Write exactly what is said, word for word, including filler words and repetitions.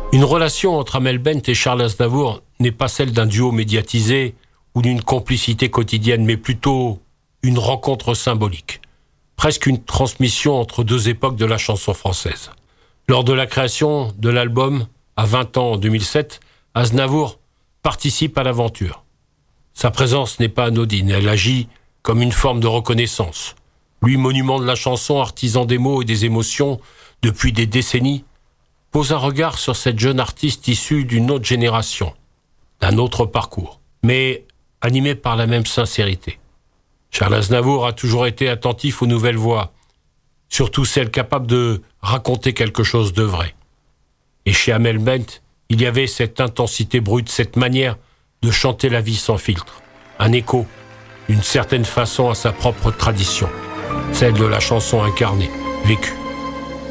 Une relation entre Amel Bent et Charles Aznavour n'est pas celle d'un duo médiatisé ou d'une complicité quotidienne, mais plutôt une rencontre symbolique. Presque une transmission entre deux époques de la chanson française. Lors de la création de l'album, à vingt ans en deux mille sept, Aznavour participe à l'aventure. Sa présence n'est pas anodine, elle agit comme une forme de reconnaissance. Lui, monument de la chanson, artisan des mots et des émotions depuis des décennies, pose un regard sur cette jeune artiste issue d'une autre génération, d'un autre parcours, mais animée par la même sincérité. Charles Aznavour a toujours été attentif aux nouvelles voix, surtout celles capables de raconter quelque chose de vrai. Et chez Amel Bent, il y avait cette intensité brute, cette manière de chanter la vie sans filtre, un écho, d'une certaine façon, à sa propre tradition, celle de la chanson incarnée, vécue.